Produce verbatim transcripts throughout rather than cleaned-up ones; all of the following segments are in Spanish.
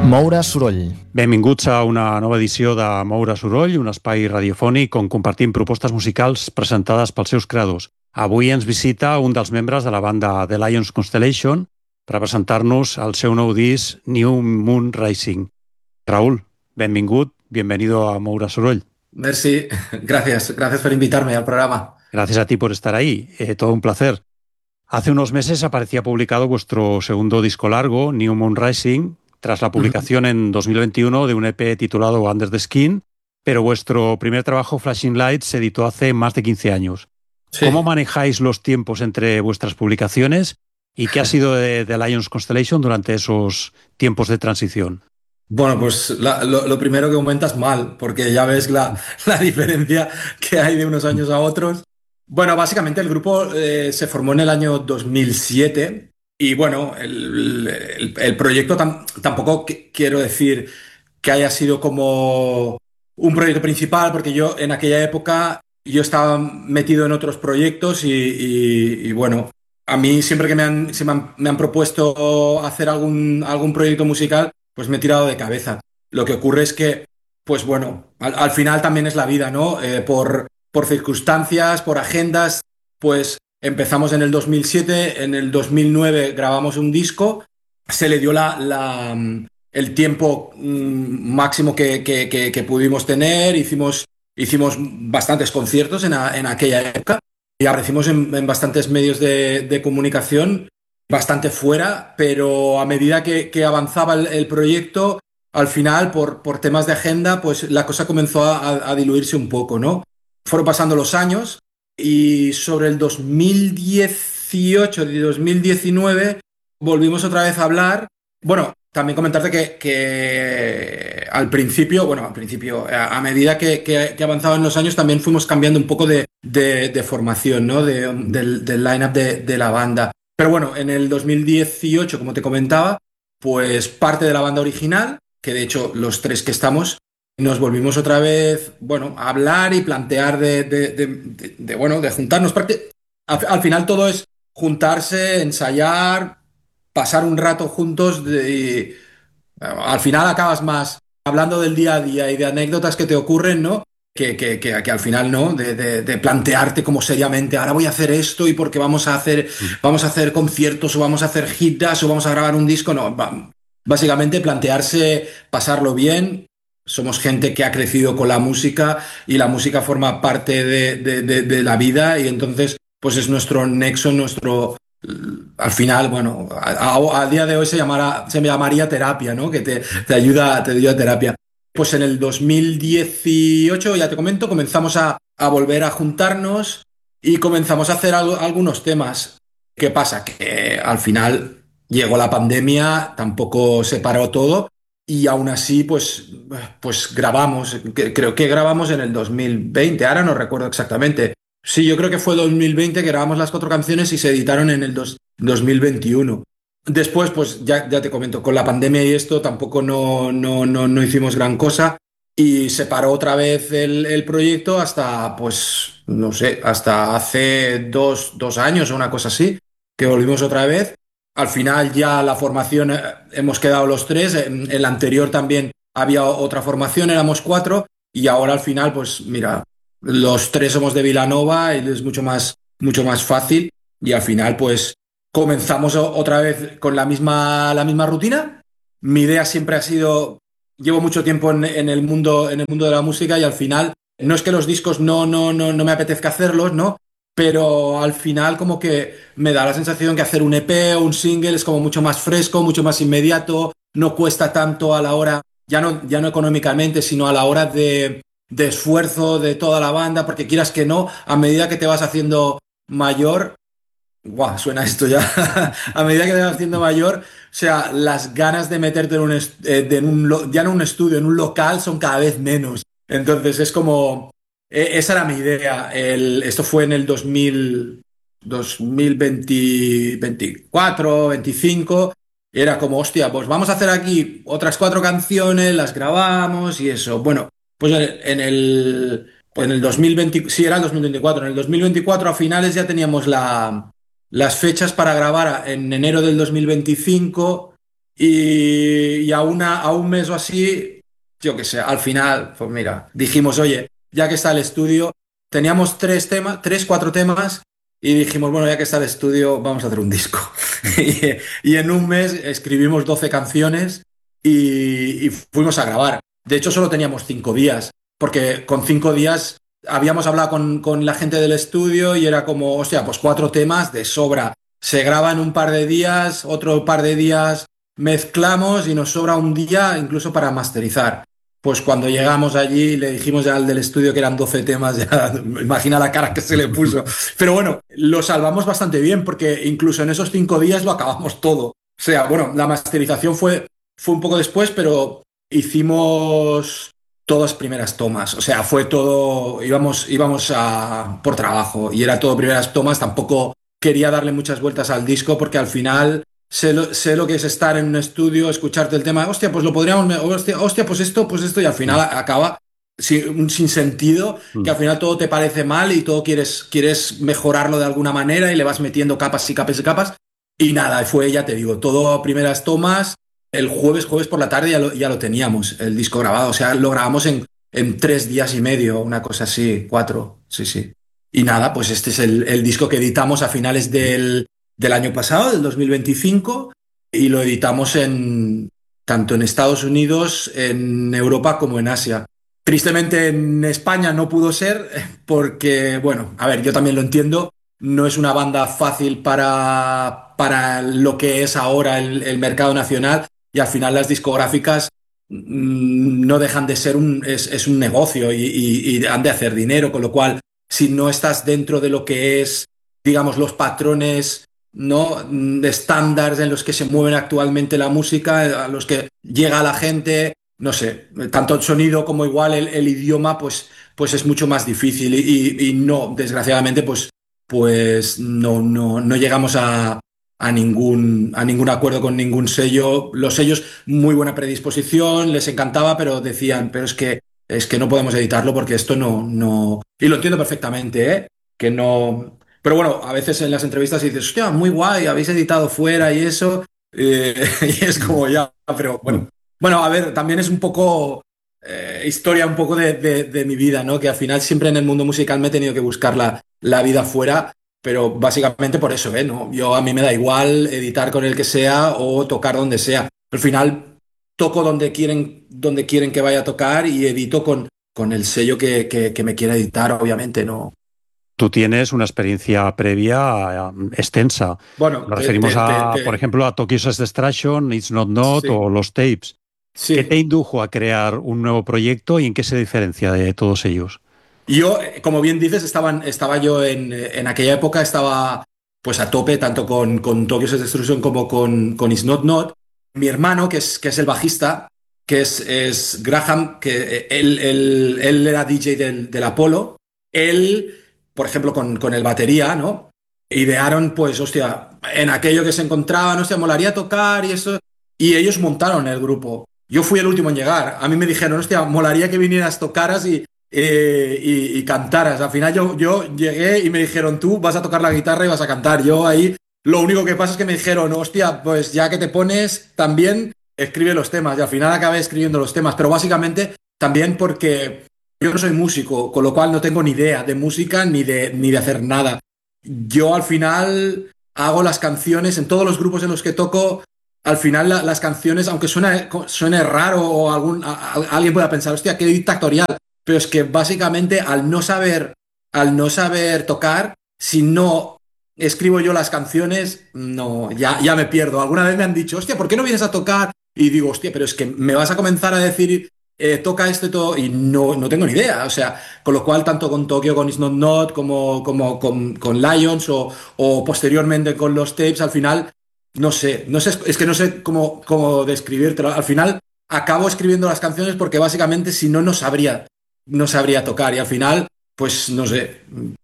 Moure Soroll. Benvinguts a una nova edició de Moure Soroll, un espai radiofònic on compartim propostes musicals presentades pels seus creadors. Avui ens visita un dels membres de la banda The Lions Constellation per presentar-nos el seu nou disc New Moon Rising. Raúl, benvingut, bienvenido a Moure Soroll. Merci, gracias, gracias por invitarme al programa. Gracias a ti por estar ahí, eh, todo un placer. Hace unos meses aparecía publicado vuestro segundo disco largo, New Moon Rising, tras la publicación uh-huh. en dos mil veintiuno de un E P titulado Under the Skin, pero vuestro primer trabajo, Flashing Lights, se editó hace más de quince años. Sí. ¿Cómo manejáis los tiempos entre vuestras publicaciones y qué ha sido de The Lions Constellation durante esos tiempos de transición? Bueno, pues la, lo, lo primero que comentas mal, porque ya ves la, la diferencia que hay de unos años a otros. Bueno, básicamente el grupo eh, se formó en el año dos mil siete y bueno, el, el, el proyecto tam, tampoco que, quiero decir que haya sido como un proyecto principal, porque yo en aquella época yo estaba metido en otros proyectos y, y, y bueno, a mí siempre que me han, se me han, me han propuesto hacer algún, algún proyecto musical, pues me he tirado de cabeza. Lo que ocurre es que, pues bueno, al, al final también es la vida, ¿no? Eh, por, por circunstancias, por agendas, pues empezamos en el dos mil siete, en el dos mil nueve grabamos un disco, se le dio la, la, el tiempo máximo que, que, que, que pudimos tener, hicimos, hicimos bastantes conciertos en, a, en aquella época y aparecimos en, en bastantes medios de, de comunicación, bastante fuera, pero a medida que, que avanzaba el, el proyecto, al final, por, por temas de agenda, pues la cosa comenzó a, a diluirse un poco, ¿no? Fueron pasando los años y sobre el dos mil dieciocho y dos mil diecinueve volvimos otra vez a hablar. Bueno, también comentarte que, que al principio, bueno, al principio, a, a medida que, que, que avanzaban los años, también fuimos cambiando un poco de, de, de formación, ¿no? De, del, del line-up de, de la banda. Pero bueno, en el dos mil dieciocho, como te comentaba, pues parte de la banda original, que de hecho los tres que estamos, nos volvimos otra vez, bueno, a hablar y plantear de, de, de, de, de bueno, de juntarnos. Al, al final todo es juntarse, ensayar, pasar un rato juntos de, y al final acabas más hablando del día a día y de anécdotas que te ocurren, ¿no? Que, que, que, que al final, ¿no? De, de, de plantearte como seriamente, ahora voy a hacer esto y porque vamos a hacer, vamos a hacer conciertos o vamos a hacer giras o vamos a grabar un disco, no. Básicamente plantearse, pasarlo bien. Somos gente que ha crecido con la música y la música forma parte de, de, de, de la vida y entonces pues es nuestro nexo, nuestro... Al final, bueno, a, a, a día de hoy se, llamará, se llamaría terapia, ¿no? Que te, te, ayuda, te ayuda a terapia. Pues en el dos mil dieciocho, ya te comento, comenzamos a, a volver a juntarnos y comenzamos a hacer algo, algunos temas. ¿Qué pasa? Que al final llegó la pandemia, tampoco se paró todo y aún así pues, pues grabamos, creo que grabamos en el dos mil veinte, ahora no recuerdo exactamente. Sí, yo creo que fue dos mil veinte que grabamos las cuatro canciones y se editaron en el dos, dos mil veintiuno. Después, pues ya, ya te comento, con la pandemia y esto tampoco no, no, no, no hicimos gran cosa y se paró otra vez el, el proyecto hasta, pues, no sé, hasta hace dos, dos años o una cosa así, que volvimos otra vez. Al final ya la formación eh, hemos quedado los tres, en el anterior también había otra formación, éramos cuatro y ahora al final, pues mira, los tres somos de Vilanova y es mucho más, mucho más fácil y al final pues comenzamos otra vez con la misma, la misma rutina. Mi idea siempre ha sido, llevo mucho tiempo en, en, el mundo, en el mundo de la música y al final, no es que los discos no, no, no, no me apetezca hacerlos, ¿no? Pero al final como que me da la sensación que hacer un E P o un single es como mucho más fresco, mucho más inmediato, no cuesta tanto a la hora, ya no, ya no económicamente, sino a la hora de, de esfuerzo de toda la banda, porque quieras que no, a medida que te vas haciendo mayor... Guau, suena esto ya. A medida que te vas haciendo mayor, o sea, las ganas de meterte en un, est- eh, de en un ya no en un estudio, en un local son cada vez menos. Entonces es como, eh, esa era mi idea. El, esto fue en el dos mil, dos mil veinte, veinticuatro, veinticinco. Era como, hostia, pues vamos a hacer aquí otras cuatro canciones, las grabamos y eso. Bueno, pues en el, pues en el dos mil veinte, sí, era el dos mil veinticuatro. En el dos mil veinticuatro a finales ya teníamos la... las fechas para grabar en enero del dos mil veinticinco y, y a, una, a un mes o así, yo qué sé, al final, pues mira, dijimos, oye, ya que está el estudio, teníamos tres temas, tres, cuatro temas, y dijimos, bueno, ya que está el estudio, vamos a hacer un disco. y, y en un mes escribimos doce canciones y, y fuimos a grabar. De hecho, solo teníamos cinco días, porque con cinco días habíamos hablado con, con la gente del estudio y era como, hostia, pues cuatro temas de sobra. Se graba en un par de días, otro par de días mezclamos y nos sobra un día incluso para masterizar. Pues cuando llegamos allí le dijimos ya al del estudio que eran doce temas, ya imagina la cara que se le puso. Pero bueno, lo salvamos bastante bien porque incluso en esos cinco días lo acabamos todo. O sea, bueno, la masterización fue, fue un poco después, pero hicimos todas primeras tomas. O sea, fue todo, íbamos, íbamos a, por trabajo y era todo primeras tomas. Tampoco quería darle muchas vueltas al disco porque al final sé lo, sé lo que es estar en un estudio, escucharte el tema, hostia, pues lo podríamos, hostia, hostia pues esto, pues esto, y al final acaba sin, un sinsentido, que al final todo te parece mal y todo quieres, quieres mejorarlo de alguna manera y le vas metiendo capas y capas y capas. Y nada, fue, ya te digo, todo a primeras tomas. El jueves, jueves por la tarde ya lo, ya lo teníamos, el disco grabado. O sea, lo grabamos en, en tres días y medio, una cosa así, cuatro, sí, sí. Y nada, pues este es el, el disco que editamos a finales del, del año pasado, del dos mil veinticinco, y lo editamos en tanto en Estados Unidos, en Europa como en Asia. Tristemente en España no pudo ser porque, bueno, a ver, yo también lo entiendo, no es una banda fácil para, para lo que es ahora el, el mercado nacional y al final las discográficas mmm, no dejan de ser un, es, es un negocio y, y, y han de hacer dinero, con lo cual si no estás dentro de lo que es, digamos, los patrones, ¿no?, de estándares en los que se mueven actualmente la música, a los que llega la gente, no sé, tanto el sonido como igual el, el idioma, pues, pues es mucho más difícil y, y, y no, desgraciadamente, pues, pues no, no, no llegamos a, a, ningún, a ningún acuerdo con ningún sello. Los sellos, muy buena predisposición, les encantaba, pero decían, pero es que, es que no podemos editarlo porque esto no, no... Y lo entiendo perfectamente, ¿eh? Que no... Pero bueno, a veces en las entrevistas dices, hostia, muy guay, habéis editado fuera y eso, eh, y es como ya, pero bueno. Bueno, a ver, también es un poco eh, historia un poco de, de, de mi vida, ¿no? Que al final siempre en el mundo musical me he tenido que buscar la, la vida fuera, pero básicamente por eso, ¿eh? ¿No? Yo a mí me da igual editar con el que sea o tocar donde sea. Al final toco donde quieren, donde quieren que vaya a tocar y edito con, con el sello que, que, que me quiera editar, obviamente, ¿no? Tú tienes una experiencia previa uh, extensa. Bueno, Nos te, referimos, te, a, te, te... por ejemplo, a Tokyo's Destruction, It's Not Not Sí, o los tapes. sí. ¿Qué te indujo a crear un nuevo proyecto y en qué se diferencia de todos ellos? Yo, como bien dices, estaban, estaba yo en, en aquella época, estaba pues a tope, tanto con, con Tokyo's Destruction como con, con It's Not Not. Mi hermano, que es, que es el bajista, que es, es Graham, que él, él, él era D J del, del Apollo, él, por ejemplo, con, con el batería, ¿no? Idearon, pues, hostia, en aquello que se encontraban, hostia, molaría tocar y eso, y ellos montaron el grupo. Yo fui el último en llegar. A mí me dijeron, hostia, molaría que vinieras, tocaras y, eh, y, y cantaras. Al final yo, yo llegué y me dijeron, tú vas a tocar la guitarra y vas a cantar. Yo ahí, lo único que pasa es que me dijeron, hostia, pues ya que te pones, también escribe los temas. Y al final acabé escribiendo los temas, pero básicamente también porque yo no soy músico, con lo cual no tengo ni idea de música ni de, ni de hacer nada. Yo al final hago las canciones en todos los grupos en los que toco. Al final la, las canciones, aunque suene, suene raro o algún, a, a, alguien pueda pensar, hostia, qué dictatorial, pero es que básicamente al no saber, al no saber tocar, si no escribo yo las canciones, no, ya, ya me pierdo. Alguna vez me han dicho, hostia, ¿por qué no vienes a tocar? Y digo, hostia, pero es que me vas a comenzar a decir, eh, toca esto y todo, y no, no tengo ni idea. O sea, con lo cual, tanto con Tokyo, con It's Not Not, como, como con, con Lions o, o posteriormente con los tapes, al final, no sé, no sé, es que no sé cómo, cómo describírtelo. Al final, acabo escribiendo las canciones porque básicamente si no, no sabría, no sabría tocar. Y al final, pues no sé,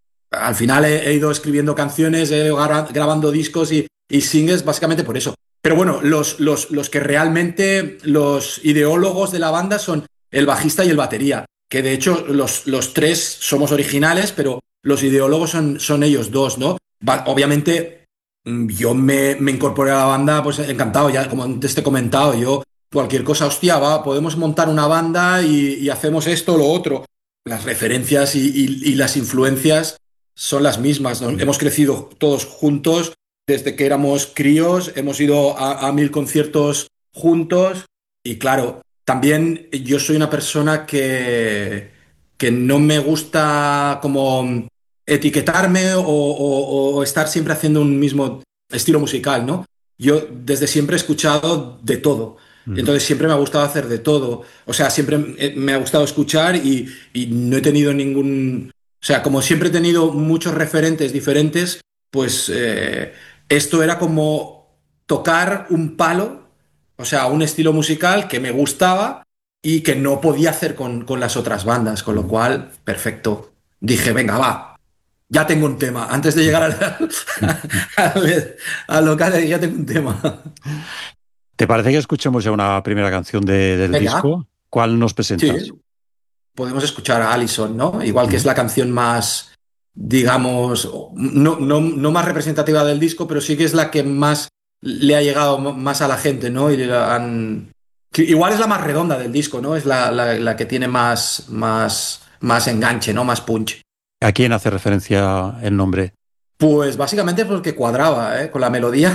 al final he, he ido escribiendo canciones, he ido gra- grabando discos y, y singles básicamente por eso. Pero bueno, los, los, los que realmente, los ideólogos de la banda son el bajista y el batería, que de hecho los, los tres somos originales, pero los ideólogos son, son ellos dos, ¿no? Va, obviamente yo me, me incorporé a la banda, pues encantado, ya como antes te he comentado, yo cualquier cosa, hostia, va, podemos montar una banda y, y hacemos esto o lo otro. Las referencias y, y- y las influencias son las mismas, ¿no? Hemos crecido todos juntos desde que éramos críos, hemos ido a, a mil conciertos juntos y claro, también yo soy una persona que, que no me gusta como etiquetarme o, o- o estar siempre haciendo un mismo estilo musical, ¿no? Yo desde siempre he escuchado de todo. Ujú. Entonces siempre me ha gustado hacer de todo. O sea, siempre me me ha gustado escuchar y, y no he tenido ningún... O sea, como siempre he tenido muchos referentes diferentes, pues eh, esto era como tocar un palo, o sea, un estilo musical que me gustaba y que no podía hacer con, con las otras bandas, con lo cual, perfecto. Dije, venga, va, ya tengo un tema. Antes de llegar al, al, al local, ya tengo un tema. ¿Te parece que escuchemos ya una primera canción de- del Venga, disco? ¿Cuál nos presentas? sí, podemos escuchar a Allison, ¿no? Igual que es Ujú. la canción más, digamos, no, no, no más representativa del disco, pero sí que es la que más le ha llegado m- más a la gente, ¿no? Y le han... que igual es la más redonda del disco, ¿no? Es la, la- la que tiene más, más, más enganche, ¿no? Más punch. ¿A quién hace referencia el nombre? Pues básicamente porque cuadraba, ¿eh? Con la melodía.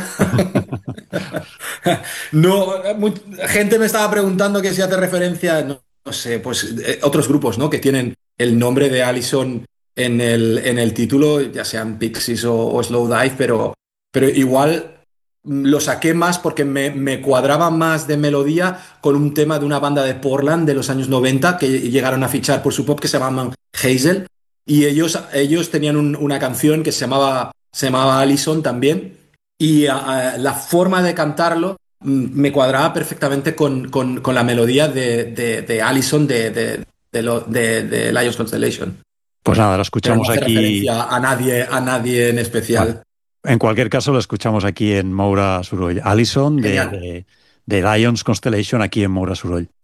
No, eh, mu- gente me estaba preguntando que si hace referencia, no, no sé, pues eh, otros grupos, ¿no? Que tienen el nombre de Allison en el, en el título, ya sean Pixies o, o Slowdive, pero, pero igual mm, lo saqué más porque me, me cuadraba más de melodía con un tema de una banda de Portland de los años noventa que llegaron a fichar por su pop que se llamaban Hazel y ellos, ellos tenían un- una canción que se llamaba, se llamaba Allison también y a- a- la forma de cantarlo mm, me cuadraba perfectamente con, con- con la melodía de, de, de Allison de, de, de, lo- de- de Lions Constellation. Pues nada, la Pero no escuchamos hace aquí. referencia a nadie, a nadie en Bueno, especial. en cualquier caso, la escuchamos aquí en Moura Suroy. Allison de, Genial. de, de Lions Constellation aquí en Moura Suroy.